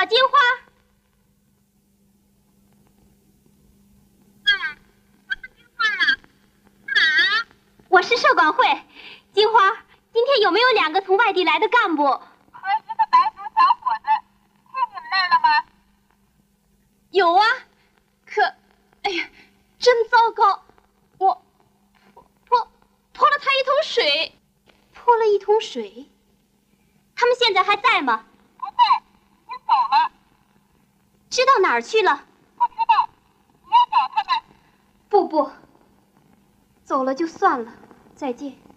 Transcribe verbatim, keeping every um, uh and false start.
找金花。 嗯，我是金花啊。哪？ 我是社管会。金花，今天有没有两个从外地来的干部？ 和一个白族小伙子，去你们那儿了吗？ 有啊，可，哎呀，真糟糕！我泼泼泼了他一桶水，泼了一桶水。他们现在还在吗？ 不在，已经走了。 知道哪儿去了？ 不知道，你要找他们。 不不，走了就算了，再见。